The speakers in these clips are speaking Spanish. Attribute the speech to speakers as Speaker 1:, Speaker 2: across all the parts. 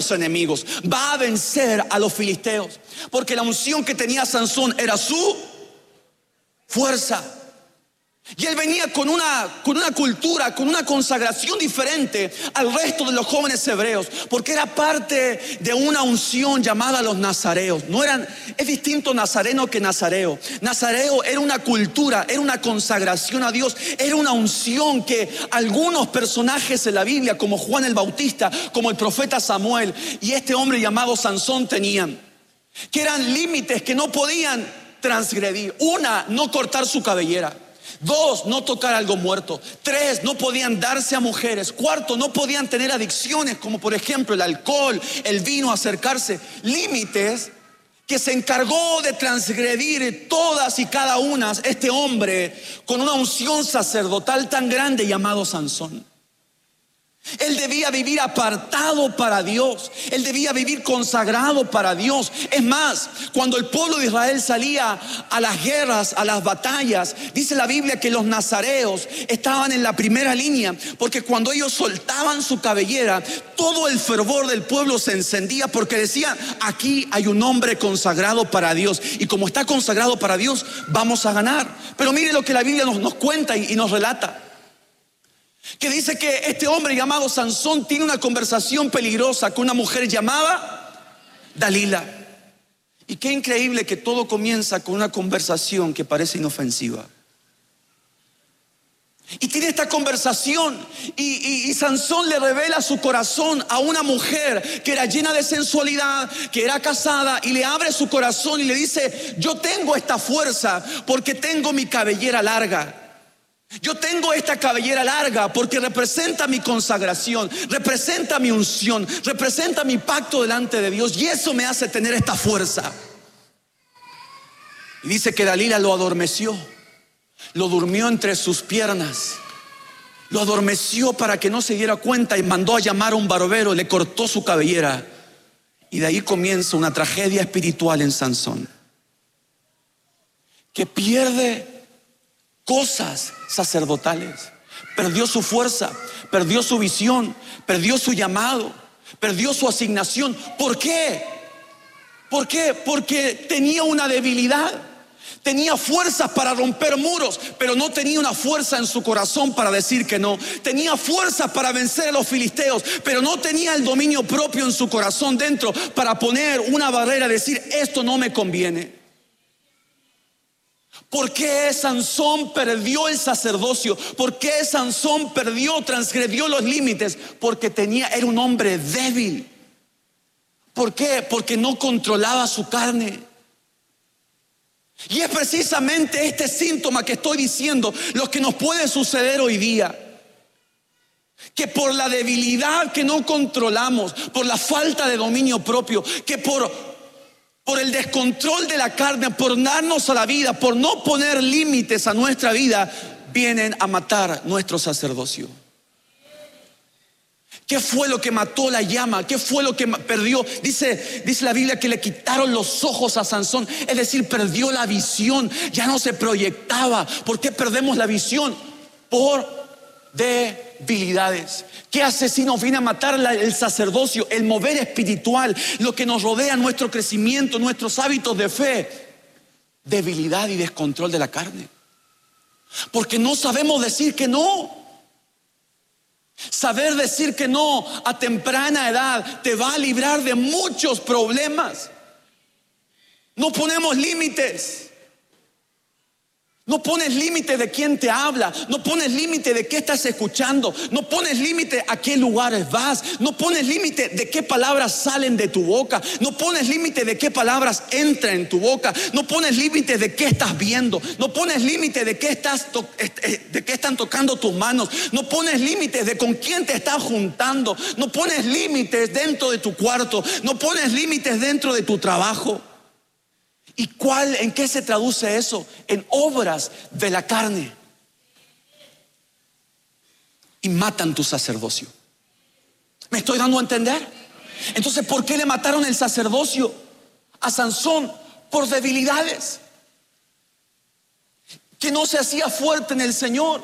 Speaker 1: enemigos, va a vencer a los filisteos, porque la unción que tenía Sansón era su fuerza. Y él venía con una cultura, con una consagración diferente al resto de los jóvenes hebreos, porque era parte de una unción llamada los nazareos. Es distinto nazareno que nazareo. Nazareo era una cultura, era una consagración a Dios, era una unción que algunos personajes en la Biblia, como Juan el Bautista, como el profeta Samuel y este hombre llamado Sansón, tenían, que eran límites que no podían transgredir. Una, no cortar su cabellera. 2, no tocar algo muerto. 3, no podían darse a mujeres. 4, no podían tener adicciones como por ejemplo el alcohol, el vino, acercarse. Límites que se encargó de transgredir todas y cada una este hombre con una unción sacerdotal tan grande llamado Sansón. Él debía vivir apartado para Dios. Él debía vivir consagrado para Dios. Es más, cuando el pueblo de Israel salía a las guerras, a las batallas, dice la Biblia que los nazareos estaban en la primera línea, porque cuando ellos soltaban su cabellera, todo el fervor del pueblo se encendía, porque decían: aquí hay un hombre consagrado para Dios, y como está consagrado para Dios, vamos a ganar. Pero mire lo que la Biblia nos cuenta y nos relata, que dice que este hombre llamado Sansón tiene una conversación peligrosa con una mujer llamada Dalila. Y qué increíble que todo comienza con una conversación que parece inofensiva. Y tiene esta conversación y Sansón le revela su corazón a una mujer que era llena de sensualidad, que era casada, y le abre su corazón y le dice: yo tengo esta fuerza porque tengo mi cabellera larga. Yo tengo esta cabellera larga porque representa mi consagración, representa mi unción, representa mi pacto delante de Dios, y eso me hace tener esta fuerza. Y dice que Dalila lo adormeció, lo durmió entre sus piernas, lo adormeció para que no se diera cuenta, y mandó a llamar a un barbero, le cortó su cabellera. Y de ahí comienza una tragedia espiritual en Sansón, que pierde cosas sacerdotales, perdió su fuerza, perdió su visión, perdió su llamado, perdió su asignación. ¿Por qué? ¿Por qué? Porque tenía una debilidad. Tenía fuerzas para romper muros, pero no tenía una fuerza en su corazón para decir que no. Tenía fuerzas para vencer a los filisteos, pero no tenía el dominio propio en su corazón dentro para poner una barrera, decir: esto no me conviene. ¿Por qué Sansón perdió el sacerdocio? ¿Por qué Sansón transgredió los límites? Porque era un hombre débil. ¿Por qué? Porque no controlaba su carne. Y es precisamente este síntoma que estoy diciendo lo que nos puede suceder hoy día. Que por la debilidad que no controlamos, por la falta de dominio propio, que por el descontrol de la carne, por darnos a la vida, por no poner límites a nuestra vida, vienen a matar nuestro sacerdocio. ¿Qué fue lo que mató la llama? ¿Qué fue lo que perdió? Dice la Biblia que le quitaron los ojos a Sansón, es decir, perdió la visión, ya no se proyectaba. ¿Por qué perdemos la visión? Por debilidades. ¿Qué asesino viene a matar el sacerdocio, el mover espiritual, lo que nos rodea, nuestro crecimiento, nuestros hábitos de fe? Debilidad y descontrol de la carne. Porque no sabemos decir que no. Saber decir que no a temprana edad te va a librar de muchos problemas. No ponemos límites. No pones límite de quién te habla. No pones límite de qué estás escuchando. No pones límite a qué lugares vas. No pones límite de qué palabras salen de tu boca. No pones límite de qué palabras entran en tu boca. No pones límite de qué estás viendo. No pones límite de qué están tocando tus manos. No pones límites de con quién te estás juntando. No pones límites dentro de tu cuarto. No pones límites dentro de tu trabajo. ¿Y en qué se traduce eso? En obras de la carne. Y matan tu sacerdocio. ¿Me estoy dando a entender? Entonces, ¿por qué le mataron el sacerdocio a Sansón? Por debilidades. Que no se hacía fuerte en el Señor.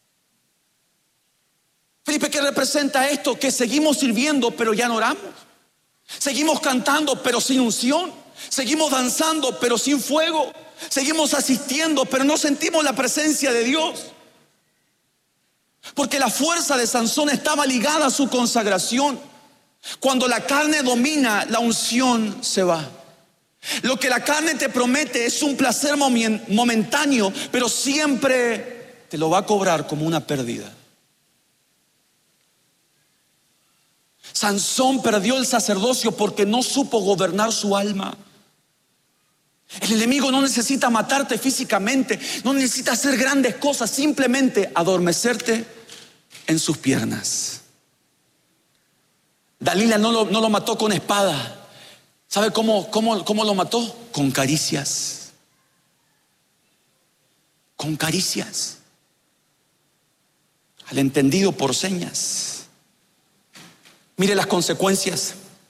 Speaker 1: Felipe, ¿qué representa esto? Que seguimos sirviendo, pero ya no oramos. Seguimos cantando pero sin unción. Seguimos danzando pero sin fuego. Seguimos asistiendo pero no sentimos la presencia de Dios. Porque la fuerza de Sansón estaba ligada a su consagración. Cuando la carne domina, la unción se va. Lo que la carne te promete es un placer momentáneo, pero siempre te lo va a cobrar como una pérdida. Sansón perdió el sacerdocio porque no supo gobernar su alma. El enemigo no necesita matarte físicamente, no necesita hacer grandes cosas, simplemente adormecerte en sus piernas. Dalila no lo mató con espada. ¿Sabe cómo lo mató? Con caricias. Con caricias. Al entendido por señas. Mire las consecuencias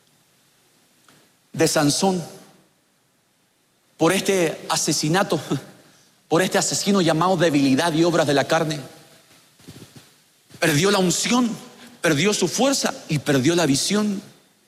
Speaker 1: de Sansón por este asesinato, por este asesino llamado debilidad y obras de la carne. Perdió la unción, perdió su fuerza y perdió la visión.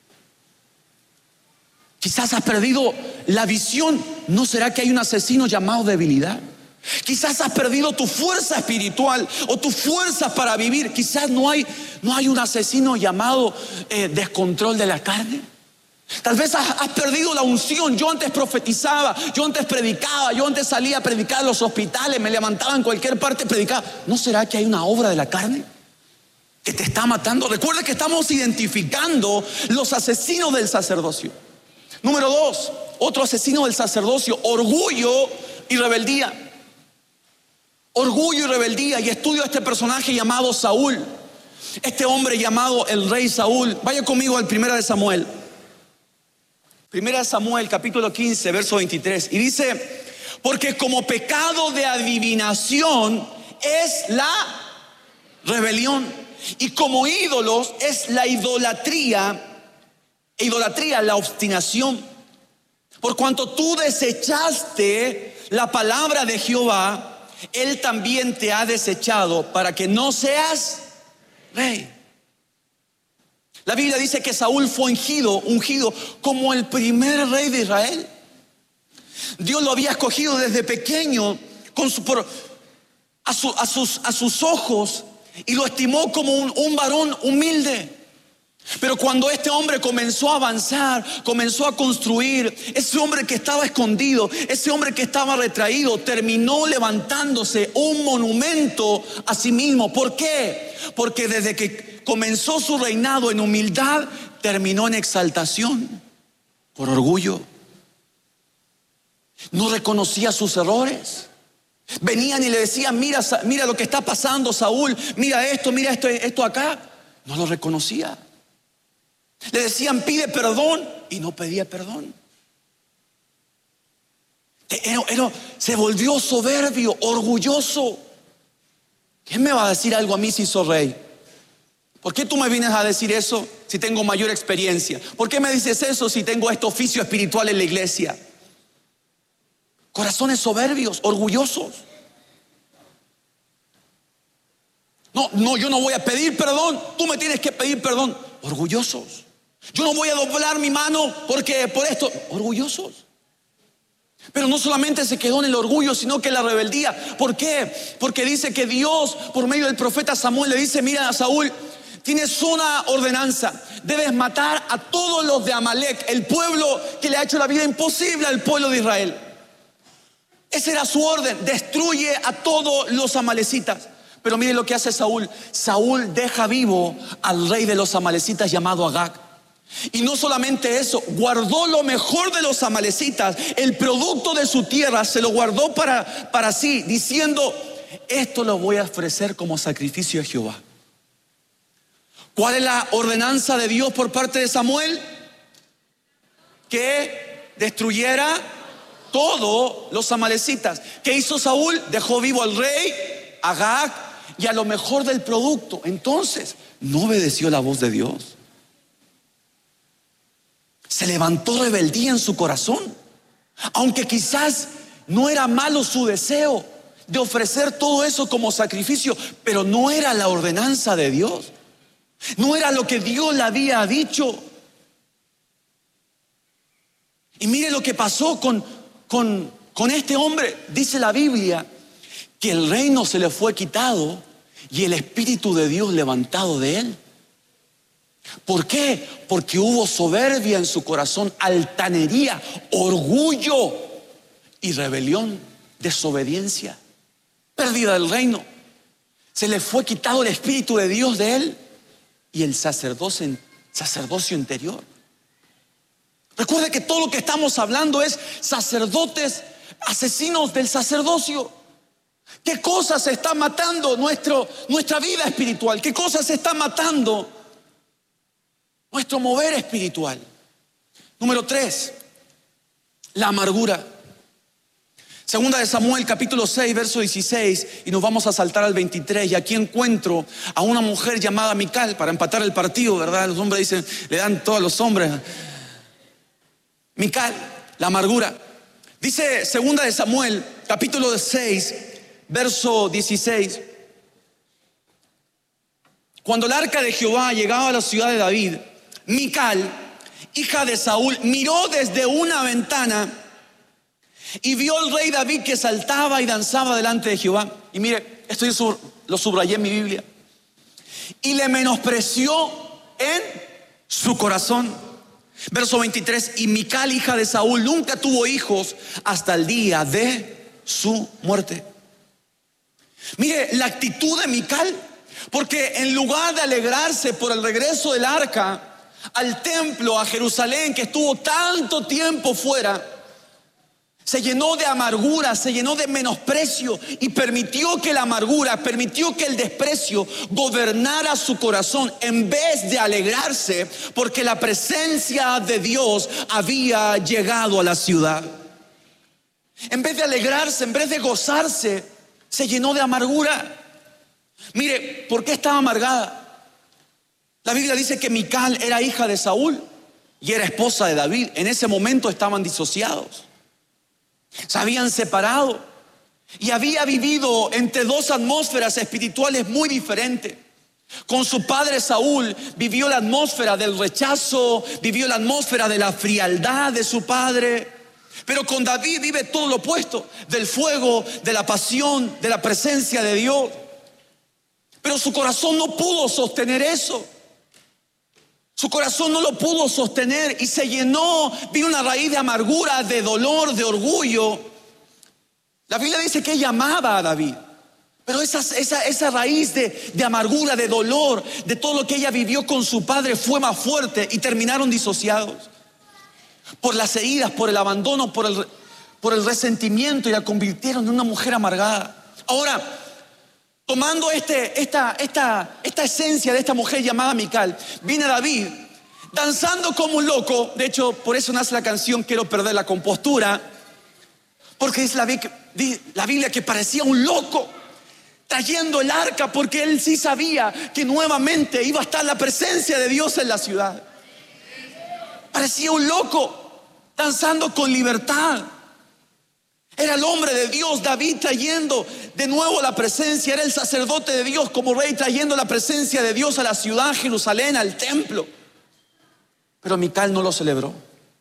Speaker 1: Quizás has perdido la visión. ¿No será que hay un asesino llamado debilidad? Quizás has perdido tu fuerza espiritual o tu fuerza para vivir. Quizás no hay un asesino llamado descontrol de la carne. Tal vez has perdido la unción. Yo antes profetizaba, yo antes predicaba, yo antes salía a predicar en los hospitales, me levantaba en cualquier parte, predicaba. ¿No será que hay una obra de la carne que te está matando? Recuerda que estamos identificando los asesinos del sacerdocio. Número 2, otro asesino del sacerdocio: orgullo y rebeldía. Orgullo y rebeldía. Y estudio a este personaje llamado Saúl. Este hombre llamado el rey Saúl. Vaya conmigo al 1 de Samuel. 1 de Samuel, capítulo 15, verso 23. Y dice: porque como pecado de adivinación es la rebelión, y como ídolos es la idolatría la obstinación. Por cuanto tú desechaste la palabra de Jehová, Él también te ha desechado para que no seas rey. La Biblia dice que Saúl fue ungido como el primer rey de Israel. Dios lo había escogido desde pequeño a sus ojos, y lo estimó como un varón humilde. Pero cuando este hombre comenzó a avanzar, comenzó a construir, ese hombre que estaba escondido, ese hombre que estaba retraído, terminó levantándose un monumento a sí mismo. ¿Por qué? Porque desde que comenzó su reinado en humildad, terminó en exaltación por orgullo. No reconocía sus errores. Venían y le decían: mira lo que está pasando, Saúl, mira esto acá. No lo reconocía. Le decían: pide perdón, y no pedía perdón. Se volvió soberbio, orgulloso. ¿Quién me va a decir algo a mí si soy rey? ¿Por qué tú me vienes a decir eso si tengo mayor experiencia? ¿Por qué me dices eso si tengo este oficio espiritual en la iglesia? Corazones soberbios, orgullosos. No, yo no voy a pedir perdón, tú me tienes que pedir perdón. Orgullosos. Yo no voy a doblar mi mano porque por esto. Orgullosos. Pero no solamente se quedó en el orgullo, sino que en la rebeldía. ¿Por qué? Porque dice que Dios, por medio del profeta Samuel, le dice: mira, Saúl, tienes una ordenanza. Debes matar a todos los de Amalek, el pueblo que le ha hecho la vida imposible al pueblo de Israel. Esa era su orden: destruye a todos los amalecitas. Pero mire lo que hace Saúl. Saúl deja vivo al rey de los amalecitas llamado Agag. Y no solamente eso, guardó lo mejor de los amalecitas, el producto de su tierra, se lo guardó para sí, diciendo: esto lo voy a ofrecer como sacrificio a Jehová. ¿Cuál es la ordenanza de Dios por parte de Samuel? Que destruyera todos los amalecitas. ¿Qué hizo Saúl? Dejó vivo al rey Agag y a lo mejor del producto. Entonces, no obedeció la voz de Dios. Se levantó rebeldía en su corazón. Aunque quizás no era malo su deseo de ofrecer todo eso como sacrificio, pero no era la ordenanza de Dios. No era lo que Dios le había dicho. Y mire lo que pasó con este hombre. Dice la Biblia que el reino se le fue quitado y el Espíritu de Dios levantado de él. ¿Por qué? Porque hubo soberbia en su corazón, altanería, orgullo y rebelión, desobediencia, pérdida del reino. Se le fue quitado el Espíritu de Dios de él y el sacerdocio interior. Recuerde que todo lo que estamos hablando es sacerdotes, asesinos del sacerdocio. ¿Qué cosas está matando nuestra vida espiritual? ¿Qué cosas está matando nuestro mover espiritual? Número 3, la amargura. Segunda de Samuel, capítulo 6, verso 16, y nos vamos a saltar al 23. Y aquí encuentro a una mujer llamada Mical para empatar el partido, ¿verdad? Los hombres dicen, le dan todos los hombres. Mical, la amargura. Dice segunda de Samuel, capítulo 6, verso 16. Cuando el arca de Jehová llegaba a la ciudad de David, Mical, hija de Saúl, miró desde una ventana y vio al rey David que saltaba y danzaba delante de Jehová. Y mire, esto lo subrayé en mi Biblia. Y le menospreció en su corazón. Verso 23, y Mical, hija de Saúl, nunca tuvo hijos hasta el día de su muerte. Mire la actitud de Mical, porque en lugar de alegrarse por el regreso del arca al templo, a Jerusalén, que estuvo tanto tiempo fuera, se llenó de amargura, se llenó de menosprecio y permitió que la amargura, permitió que el desprecio gobernara su corazón en vez de alegrarse porque la presencia de Dios había llegado a la ciudad. En vez de alegrarse, en vez de gozarse, se llenó de amargura. Mire, ¿por qué estaba amargada? La Biblia dice que Mical era hija de Saúl y era esposa de David. En ese momento estaban disociados. Se habían separado y había vivido entre dos atmósferas espirituales muy diferentes. Con su padre Saúl vivió la atmósfera del rechazo, vivió la atmósfera de la frialdad de su padre. Pero con David vive todo lo opuesto, del fuego, de la pasión, de la presencia de Dios. Pero su corazón no pudo sostener eso. Su corazón no lo pudo sostener y se llenó, vino una raíz de amargura, de dolor, de orgullo. La Biblia dice que ella amaba a David, pero esa raíz de amargura, de dolor, de todo lo que ella vivió con su padre fue más fuerte y terminaron disociados. Por las heridas, por el abandono, por el resentimiento, y la convirtieron en una mujer amargada. Ahora, tomando esta esencia de esta mujer llamada Mical, viene David danzando como un loco. De hecho, por eso nace la canción Quiero perder la compostura, porque es la Biblia que parecía un loco trayendo el arca, porque él sí sabía que nuevamente iba a estar la presencia de Dios en la ciudad. Parecía un loco danzando con libertad. Era el hombre de Dios, David, trayendo de nuevo la presencia. Era el sacerdote de Dios como rey, trayendo la presencia de Dios a la ciudad, Jerusalén, al templo. Pero Mical no lo celebró.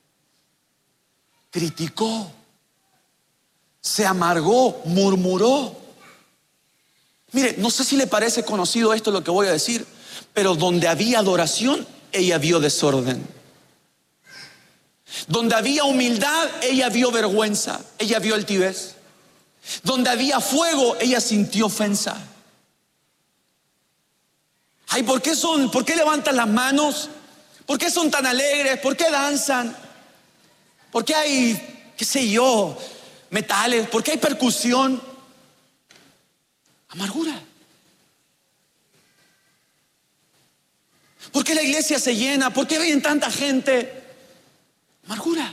Speaker 1: Criticó, se amargó, murmuró. Mire, no sé si le parece conocido esto lo que voy a decir, pero donde había adoración, ella vio desorden. Donde había humildad, ella vio vergüenza, ella vio altivez. Donde había fuego, ella sintió ofensa. Ay, ¿por qué levantan las manos? ¿Por qué son tan alegres? ¿Por qué danzan? ¿Por qué hay, qué sé yo, metales? ¿Por qué hay percusión? Amargura. ¿Por qué la iglesia se llena? ¿Por qué viene tanta gente? Amargura.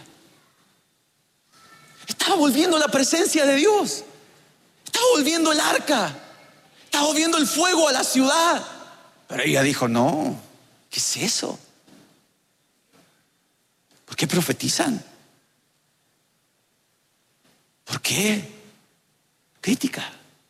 Speaker 1: Estaba volviendo la presencia de Dios. Estaba volviendo el arca. Estaba volviendo el fuego a la ciudad. Pero ella dijo, no, ¿qué es eso? ¿Por qué profetizan? ¿Por qué? Crítica.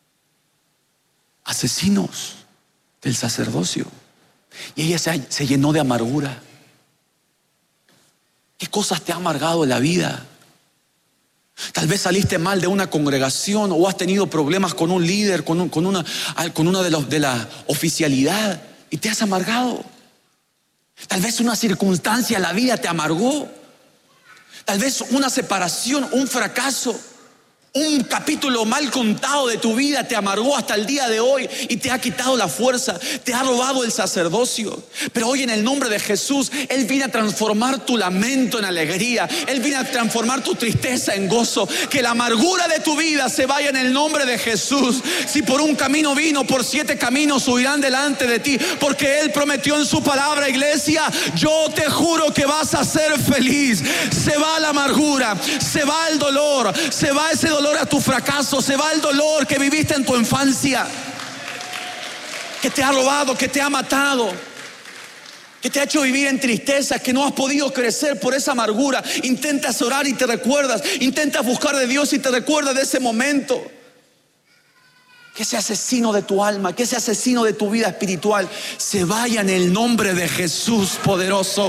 Speaker 1: Asesinos del sacerdocio. Y ella se llenó de amargura. ¿Qué cosas te ha amargado la vida? Tal vez saliste mal de una congregación o has tenido problemas con un líder, con una de la oficialidad y te has amargado. Tal vez una circunstancia en la vida te amargó. Tal vez una separación, un fracaso, un capítulo mal contado de tu vida te amargó hasta el día de hoy y te ha quitado la fuerza, te ha robado el sacerdocio. Pero hoy en el nombre de Jesús, Él viene a transformar tu lamento en alegría. Él viene a transformar tu tristeza en gozo. Que la amargura de tu vida se vaya en el nombre de Jesús. Si por un camino vino, por 7 caminos huirán delante de ti. Porque Él prometió en su palabra, iglesia, yo te juro que vas a ser feliz. Se va la amargura, se va el dolor, se va ese dolor a tu fracaso, se va el dolor que viviste en tu infancia, que te ha robado, que te ha matado, que te ha hecho vivir en tristeza, que no has podido crecer por esa amargura. Intentas orar y te recuerdas, intentas buscar de Dios y te recuerdas de ese momento. Que ese asesino de tu alma, que ese asesino de tu vida espiritual se vaya en el nombre de Jesús poderoso.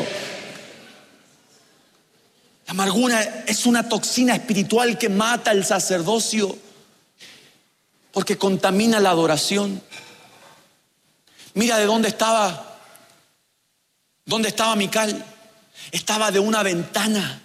Speaker 1: La amargura es una toxina espiritual que mata el sacerdocio porque contamina la adoración. Mira de dónde estaba Mical. Estaba de una ventana,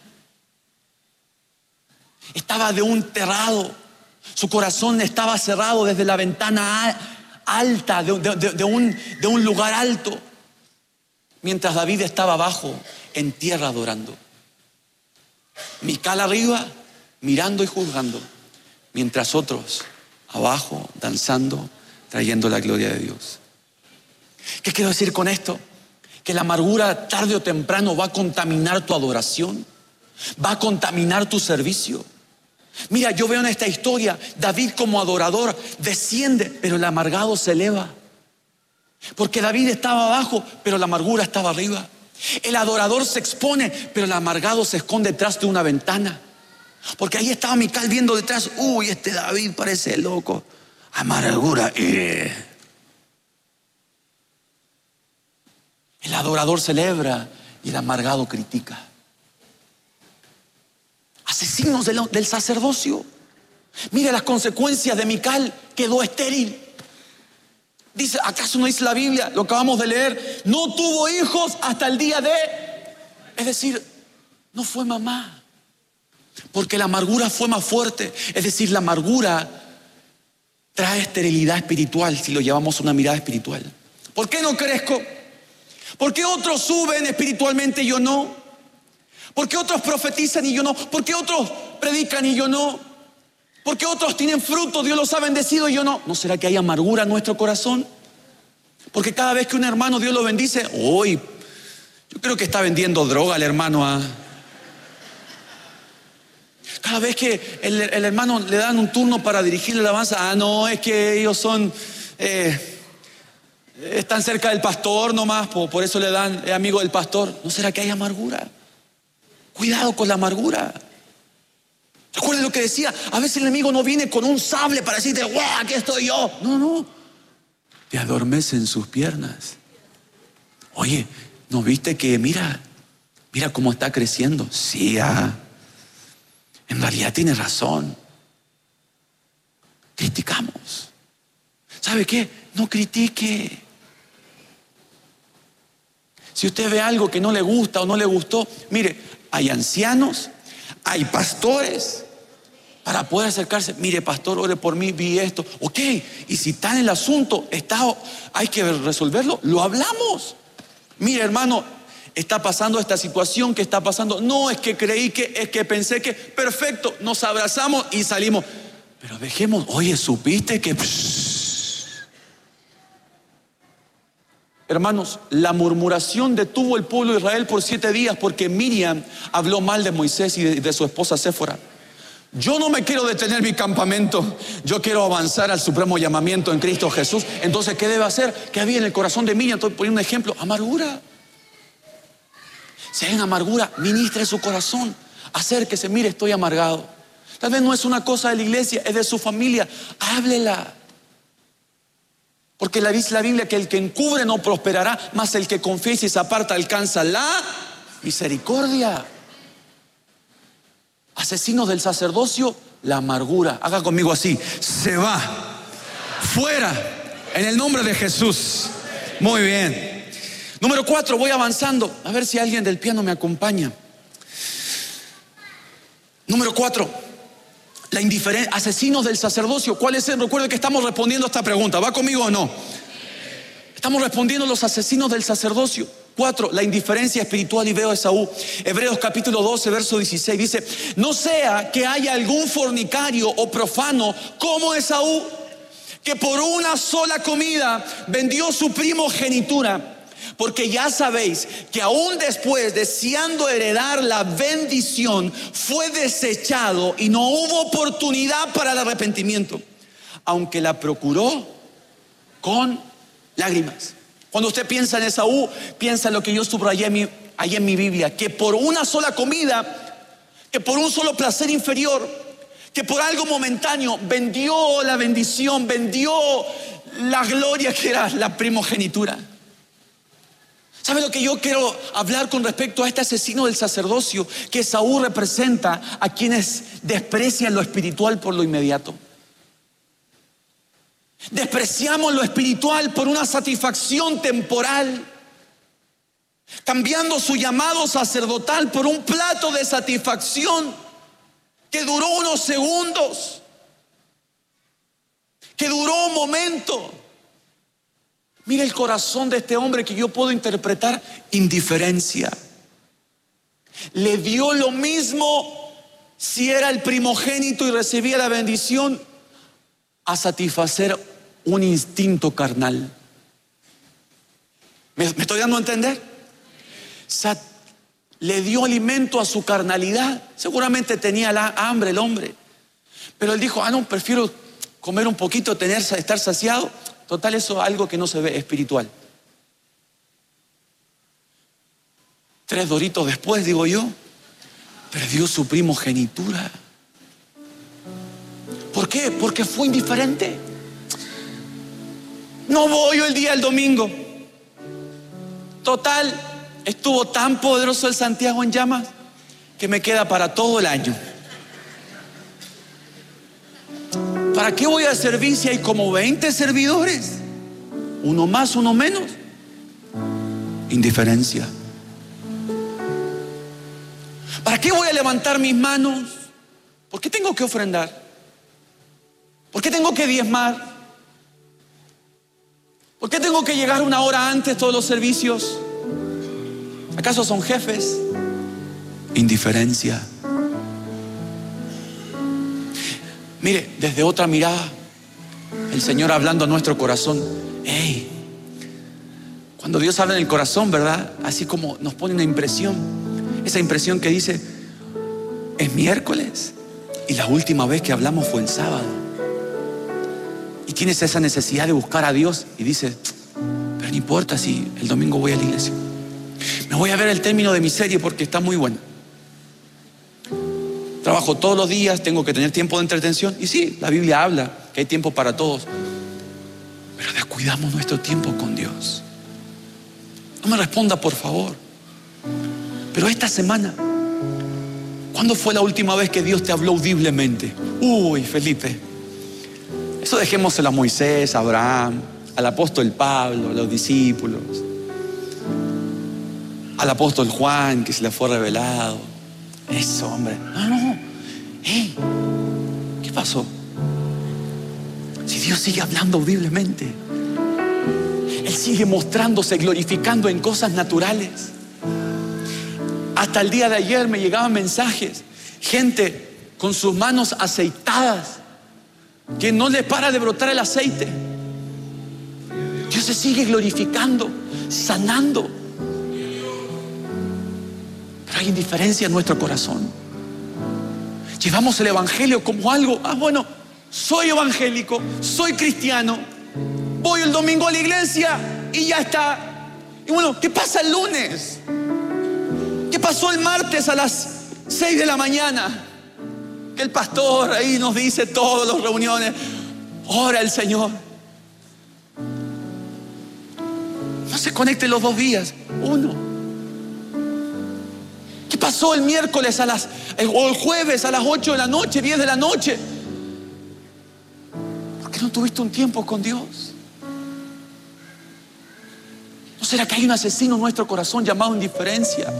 Speaker 1: estaba de un terrado. Su corazón estaba cerrado desde la ventana alta de un lugar alto, mientras David estaba abajo en tierra adorando. Mical arriba, mirando y juzgando, mientras otros abajo, danzando, trayendo la gloria de Dios. ¿Qué quiero decir con esto? Que la amargura tarde o temprano va a contaminar tu adoración, va a contaminar tu servicio. Mira, yo veo en esta historia, David como adorador desciende, pero el amargado se eleva. Porque David estaba abajo, pero la amargura estaba arriba. El adorador se expone, pero el amargado se esconde detrás de una ventana. Porque ahí estaba Mical viendo detrás. Uy, este David parece loco. Amargura. El adorador celebra y el amargado critica. Asesinos del sacerdocio. Mira las consecuencias de Mical. Quedó estéril. Dice, ¿acaso no dice la Biblia? Lo acabamos de leer. No tuvo hijos hasta el día de... Es decir, no fue mamá. Porque la amargura fue más fuerte. Es decir, la amargura trae esterilidad espiritual si lo llevamos a una mirada espiritual. ¿Por qué no crezco? ¿Por qué otros suben espiritualmente y yo no? ¿Por qué otros profetizan y yo no? ¿Por qué otros predican y yo no? ¿Por qué otros tienen fruto? Dios los ha bendecido y yo no. ¿No será que hay amargura en nuestro corazón? Porque cada vez que un hermano Dios lo bendice, hoy yo creo que está vendiendo droga el hermano. Cada vez que el hermano le dan un turno para dirigir la alabanza, no, es que ellos son están cerca del pastor nomás, por eso le dan amigo del pastor. ¿No será que hay amargura? Cuidado con la amargura. Recuerden lo que decía, a veces el enemigo no viene con un sable para decirte, ¡guau, aquí estoy yo! No, te adormece en sus piernas. Oye, ¿no viste que mira cómo está creciendo? Sí, en realidad tiene razón. Criticamos. ¿Sabe qué? No critique. Si usted ve algo que no le gusta o no le gustó, mire, hay ancianos, hay pastores para poder acercarse. Mire, pastor, ore por mí, vi esto. Ok, y si está en el asunto, hay que resolverlo, lo hablamos. Mire, hermano, está pasando esta situación que está pasando. No es que creí que, es que pensé que, perfecto, nos abrazamos y salimos. Pero dejemos, oye, ¿supiste que? Hermanos, la murmuración detuvo el pueblo de Israel por 7 días porque Miriam habló mal de Moisés y de su esposa Séfora. Yo no me quiero detener mi campamento, yo quiero avanzar al supremo llamamiento en Cristo Jesús. Entonces, ¿qué debe hacer? ¿Qué había en el corazón de Miriam? Estoy poniendo un ejemplo, amargura. Si hay una amargura, ministre su corazón, acérquese, mire, estoy amargado. Tal vez no es una cosa de la iglesia, es de su familia, háblela. Porque dice la Biblia que el que encubre no prosperará, mas el que confiesa y se aparta alcanza la misericordia. Asesinos del sacerdocio, la amargura. Haga conmigo así: se va, fuera, en el nombre de Jesús. Muy bien. Número 4, voy avanzando. A ver si alguien del piano me acompaña. Número 4, la indiferencia. Asesinos del sacerdocio. ¿Cuál es el? Recuerde que estamos respondiendo a esta pregunta. ¿Va conmigo o no? Estamos respondiendo los asesinos del sacerdocio. 4, la indiferencia espiritual. Y veo a Esaú. Hebreos capítulo 12, verso 16 dice: no sea que haya algún fornicario o profano como Esaú, que por una sola comida vendió su primogenitura. Porque ya sabéis que aún después, deseando heredar la bendición, fue desechado y no hubo oportunidad para el arrepentimiento, aunque la procuró con lágrimas. Cuando usted piensa en Esaú, piensa en lo que yo subrayé ahí en mi Biblia: que por una sola comida, que por un solo placer inferior, que por algo momentáneo vendió la bendición, vendió la gloria que era la primogenitura. ¿Sabe lo que yo quiero hablar con respecto a este asesino del sacerdocio? Que Esaú representa a quienes desprecian lo espiritual por lo inmediato. Despreciamos lo espiritual por una satisfacción temporal, cambiando su llamado sacerdotal por un plato de satisfacción que duró unos segundos, que duró un momento. Mire el corazón de este hombre, que yo puedo interpretar: indiferencia. Le dio lo mismo si era el primogénito y recibía la bendición, a satisfacer un instinto carnal. ¿Me estoy dando a entender? Le dio alimento a su carnalidad. Seguramente tenía hambre el hombre, pero él dijo: no, prefiero comer un poquito, estar saciado. Total, eso es algo que no se ve, espiritual. 3 doritos después, digo yo, perdió su primogenitura. ¿Por qué? Porque fue indiferente. No voy el día del domingo. Total, estuvo tan poderoso el Santiago en llamas que me queda para todo el año. ¿Para qué voy a servir si hay como 20 servidores? Uno más, uno menos. Indiferencia. ¿Para qué voy a levantar mis manos? ¿Por qué tengo que ofrendar? ¿Por qué tengo que diezmar? ¿Por qué tengo que llegar una hora antes todos los servicios? ¿Acaso son jefes? Indiferencia. Mire, desde otra mirada, el Señor hablando a nuestro corazón. Hey, cuando Dios habla en el corazón, ¿verdad? Así como nos pone una impresión. Esa impresión que dice: es miércoles y la última vez que hablamos fue el sábado. Y tienes esa necesidad de buscar a Dios y dices: pero no importa si el domingo voy a la iglesia. Me voy a ver el término de mi serie porque está muy buena. Trabajo todos los días, tengo que tener tiempo de entretención. Y sí, la Biblia habla que hay tiempo para todos, pero descuidamos nuestro tiempo con Dios. No me responda, por favor. Pero esta semana, ¿cuándo fue la última vez que Dios te habló audiblemente? Uy, Felipe, eso dejémoselo a Moisés, a Abraham, al apóstol Pablo, a los discípulos, al apóstol Juan, que se le fue revelado. Eso, hombre. No. Hey, ¿qué pasó? Si Dios sigue hablando audiblemente, Él sigue mostrándose, glorificando en cosas naturales. Hasta el día de ayer me llegaban mensajes, gente con sus manos aceitadas, que no le para de brotar el aceite. Dios se sigue glorificando, sanando. Pero hay indiferencia en nuestro corazón. Llevamos el evangelio como algo: bueno, soy evangélico, soy cristiano, voy el domingo a la iglesia y ya está. Y bueno, ¿qué pasa el lunes? ¿Qué pasó el martes a las 6 de la mañana? Que el pastor ahí nos dice todas las reuniones: ora el Señor. No se conecten los 2 días, uno. ¿Qué pasó el miércoles o el jueves a las 8 de la noche, 10 de la noche? ¿Por qué no tuviste un tiempo con Dios? ¿No será que hay un asesino en nuestro corazón llamado indiferencia?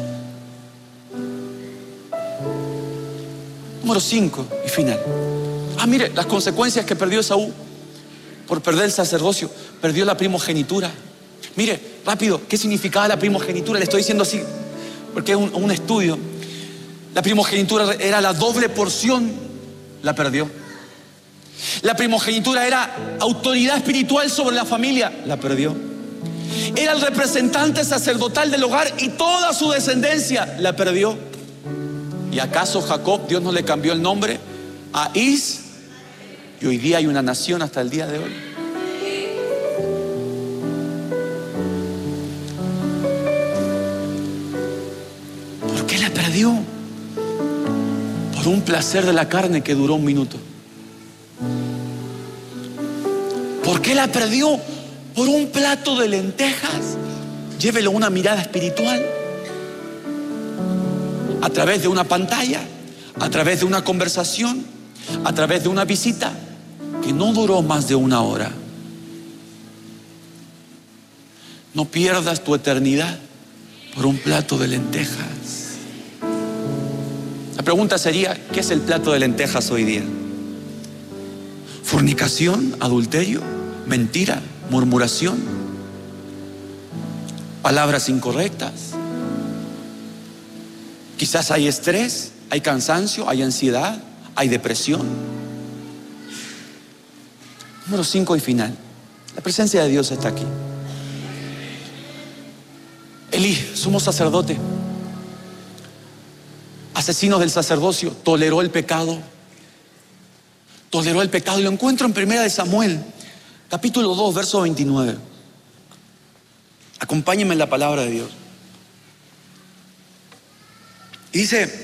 Speaker 1: Número 5 y final. Mire las consecuencias que perdió Esaú por perder el sacerdocio. Perdió la primogenitura. Mire, rápido, ¿qué significaba la primogenitura? Le estoy diciendo así porque es un estudio. La primogenitura era la doble porción, la perdió. La primogenitura era autoridad espiritual sobre la familia, la perdió. Era el representante sacerdotal del hogar y toda su descendencia, la perdió. ¿Y acaso Jacob, Dios no le cambió el nombre a Is? Y hoy día hay una nación hasta el día de hoy. ¿Por qué la perdió? Por un placer de la carne que duró un minuto. ¿Por qué la perdió? Por un plato de lentejas. Llévelo una mirada espiritual. A través de una pantalla, a través de una conversación, a través de una visita que no duró más de una hora. No pierdas tu eternidad por un plato de lentejas. La pregunta sería, ¿qué es el plato de lentejas hoy día? Fornicación, adulterio, mentira, murmuración, palabras incorrectas. Quizás hay estrés, hay cansancio, hay ansiedad, hay depresión. Número 5 y final. La presencia de Dios está aquí. Elí, sumo sacerdote, asesino del sacerdocio, toleró el pecado. Toleró el pecado y lo encuentro en 1 Samuel, capítulo 2, verso 29. Acompáñenme en la palabra de Dios. Y dice,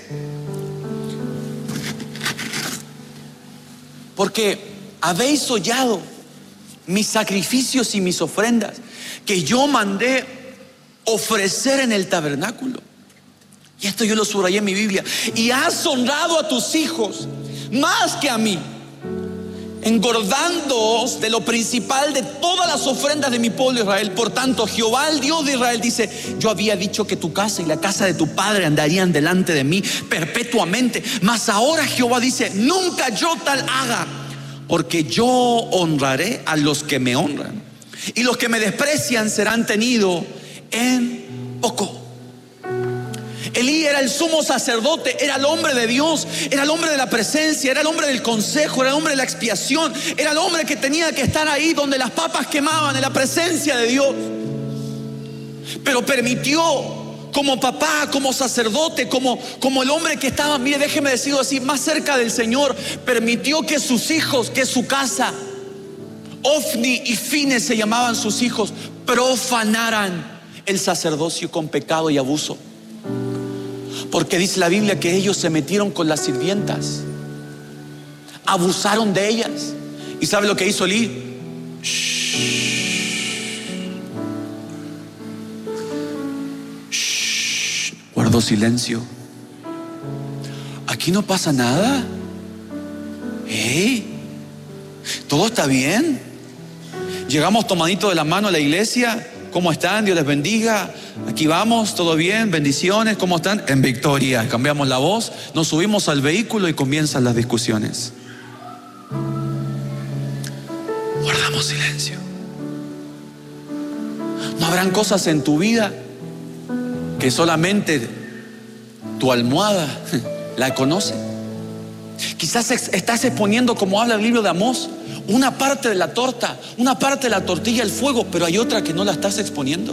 Speaker 1: porque habéis hollado mis sacrificios y mis ofrendas que yo mandé ofrecer en el tabernáculo. Y esto yo lo subrayé en mi Biblia. Y has honrado a tus hijos más que a mí, engordándoos de lo principal de todas las ofrendas de mi pueblo Israel. Por tanto, Jehová, el Dios de Israel, dice: yo había dicho que tu casa y la casa de tu padre andarían delante de mí perpetuamente, mas ahora Jehová dice: nunca yo tal haga, porque yo honraré a los que me honran, y los que me desprecian serán tenidos en poco. Elí era el sumo sacerdote, era el hombre de Dios, era el hombre de la presencia, era el hombre del consejo, era el hombre de la expiación, era el hombre que tenía que estar ahí donde las papas quemaban, en la presencia de Dios. Pero permitió, como papá, como sacerdote, como el hombre que estaba, mire, déjeme decirlo así, más cerca del Señor, permitió que sus hijos, que su casa, Ofni y Fines se llamaban sus hijos, profanaran el sacerdocio con pecado y abuso. Porque dice la Biblia que ellos se metieron con las sirvientas, abusaron de ellas. ¿Y sabe lo que hizo Elí? Guardó silencio. Aquí no pasa nada. ¿Todo está bien? Llegamos tomaditos de la mano a la iglesia. ¿Cómo están? Dios les bendiga. Aquí vamos, todo bien, bendiciones. ¿Cómo están? En victoria. Cambiamos la voz, nos subimos al vehículo y comienzan las discusiones. Guardamos silencio. ¿No habrán cosas en tu vida que solamente tu almohada la conoce? Quizás estás exponiendo, como habla el libro de Amós, una parte de la torta, una parte de la tortilla al fuego, pero hay otra que no la estás exponiendo.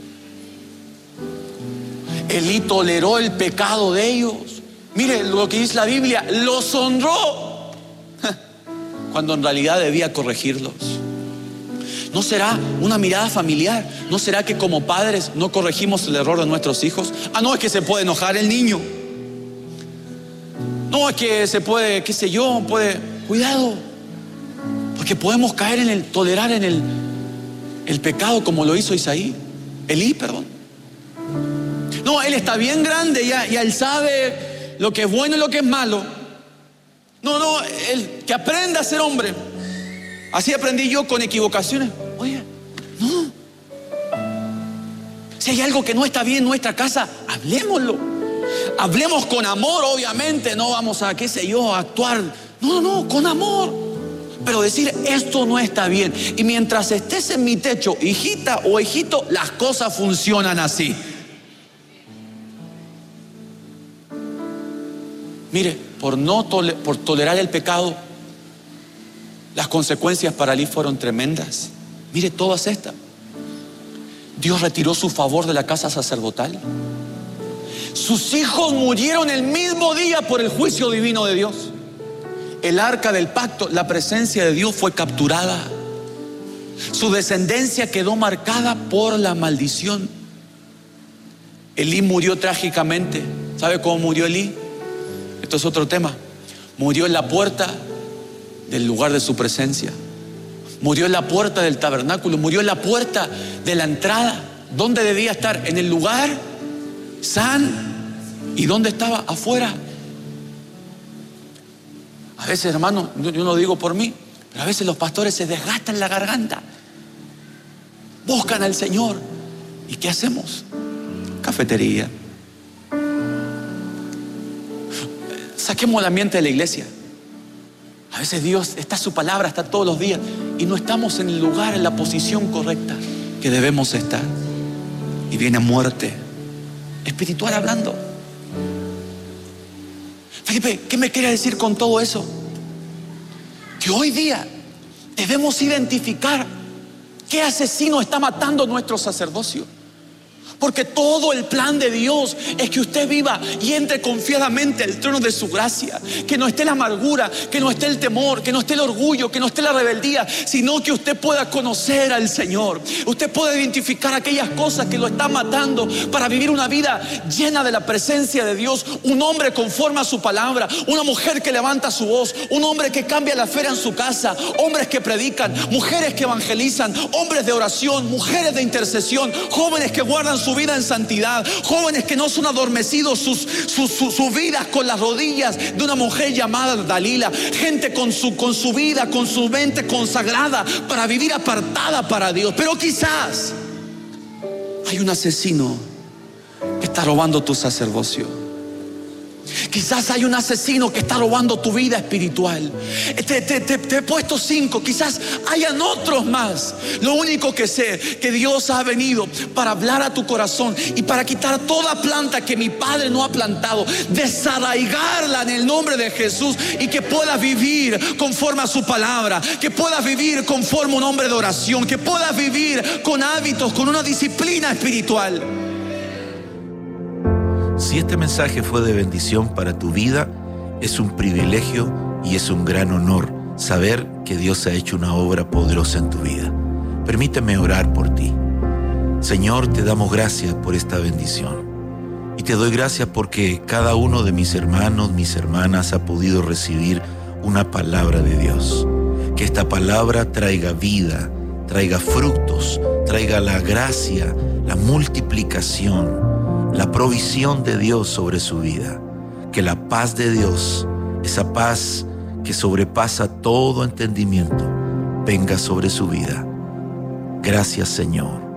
Speaker 1: Elí toleró el pecado de ellos. Mire lo que dice la Biblia: los honró cuando en realidad debía corregirlos. ¿No será una mirada familiar? ¿No será que como padres no corregimos el error de nuestros hijos? No, es que se puede enojar el niño. No, es que se puede, qué sé yo, cuidado, porque podemos caer en tolerar en el pecado como lo hizo Elí, perdón. No, él está bien grande, ya él sabe lo que es bueno y lo que es malo. No, él que aprenda a ser hombre. Así aprendí yo con equivocaciones. Oye, no. Si hay algo que no está bien en nuestra casa, hablémoslo. Hablemos con amor, obviamente. No vamos a, qué sé yo, a actuar. No, con amor. Pero decir, esto no está bien. Y mientras estés en mi techo, hijita o hijito, las cosas funcionan así. Mire, por tolerar el pecado, las consecuencias para Elí fueron tremendas. Mire, todas estas. Dios retiró su favor de la casa sacerdotal. Sus hijos murieron el mismo día por el juicio divino de Dios. El arca del pacto, la presencia de Dios fue capturada. Su descendencia quedó marcada por la maldición. Elí murió trágicamente. ¿Sabe cómo murió Elí? Esto es otro tema. Murió en la puerta del lugar de su presencia. Murió en la puerta del tabernáculo. Murió en la puerta de la entrada. ¿Dónde debía estar? En el lugar san. ¿Y dónde estaba? Afuera. A veces, hermano, yo no digo por mí, pero a veces los pastores se desgastan la garganta. Buscan al Señor. ¿Y qué hacemos? Cafetería. Saquemos el ambiente de la iglesia. A veces Dios, está su palabra, está todos los días, y no estamos en el lugar, en la posición correcta que debemos estar. Y viene muerte espiritual hablando. Felipe, ¿qué me quiere decir con todo eso? Que hoy día debemos identificar qué asesino está matando nuestro sacerdocio. Porque todo el plan de Dios es que usted viva y entre confiadamente al trono de su gracia. Que no esté la amargura, que no esté el temor, que no esté el orgullo, que no esté la rebeldía, sino que usted pueda conocer al Señor. Usted pueda identificar aquellas cosas que lo están matando para vivir una vida llena de la presencia de Dios. Un hombre conforme a su palabra, una mujer que levanta su voz, un hombre que cambia la esfera en su casa, hombres que predican, mujeres que evangelizan, hombres de oración, mujeres de intercesión, jóvenes que guardan su vida en santidad, jóvenes que no son adormecidos sus vidas con las rodillas de una mujer llamada Dalila, gente con su vida, con su mente consagrada para vivir apartada para Dios. Pero quizás hay un asesino que está robando tu sacerdocio. Quizás hay un asesino que está robando tu vida espiritual. Te he puesto 5, quizás hayan otros más. Lo único que sé, que Dios ha venido para hablar a tu corazón y para quitar toda planta que mi Padre no ha plantado, desarraigarla en el nombre de Jesús, y que puedas vivir conforme a su palabra, que puedas vivir conforme a un hombre de oración, que puedas vivir con hábitos, con una disciplina espiritual.
Speaker 2: Si este mensaje fue de bendición para tu vida, es un privilegio y es un gran honor saber que Dios ha hecho una obra poderosa en tu vida. Permíteme orar por ti. Señor, te damos gracias por esta bendición. Y te doy gracias porque cada uno de mis hermanos, mis hermanas ha podido recibir una palabra de Dios. Que esta palabra traiga vida, traiga frutos, traiga la gracia, la multiplicación, la provisión de Dios sobre su vida. Que la paz de Dios, esa paz que sobrepasa todo entendimiento, venga sobre su vida. Gracias, Señor.